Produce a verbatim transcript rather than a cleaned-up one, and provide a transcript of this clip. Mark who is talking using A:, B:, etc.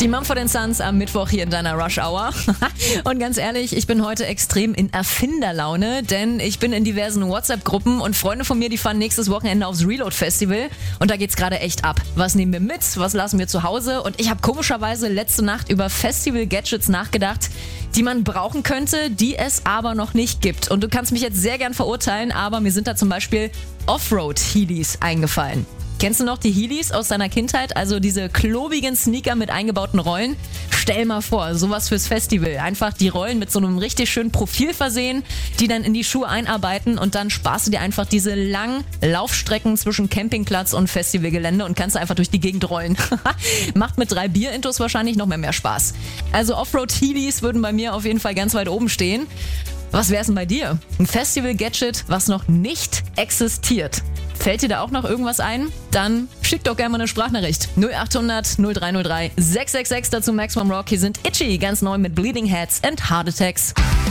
A: Die Mumford and Sons am Mittwoch hier in deiner Rush Hour. Und ganz ehrlich, ich bin heute extrem in Erfinderlaune, denn ich bin in diversen WhatsApp-Gruppen und Freunde von mir, die fahren nächstes Wochenende aufs Reload Festival und da geht's gerade echt ab. Was nehmen wir mit, was lassen wir zu Hause? Und ich habe komischerweise letzte Nacht über Festival-Gadgets nachgedacht, die man brauchen könnte, die es aber noch nicht gibt. Und du kannst mich jetzt sehr gern verurteilen, aber mir sind da zum Beispiel Offroad-Heelys eingefallen. Kennst du noch die Heelys aus deiner Kindheit? Also diese klobigen Sneaker mit eingebauten Rollen? Stell mal vor, sowas fürs Festival. Einfach die Rollen mit so einem richtig schönen Profil versehen, die dann in die Schuhe einarbeiten und dann sparst du dir einfach diese langen Laufstrecken zwischen Campingplatz und Festivalgelände und kannst einfach durch die Gegend rollen. Macht mit drei Bier-Intos wahrscheinlich noch mehr, mehr Spaß. Also Offroad-Heelys würden bei mir auf jeden Fall ganz weit oben stehen. Was wär's denn bei dir? Ein Festival-Gadget, was noch nicht existiert. Fällt dir da auch noch irgendwas ein? Dann schick doch gerne mal eine Sprachnachricht. null acht hundert null drei null drei sechs sechs sechs, dazu Maximum Rock. Hier sind Itchy, ganz neu mit Bleeding Heads and Heart Attacks.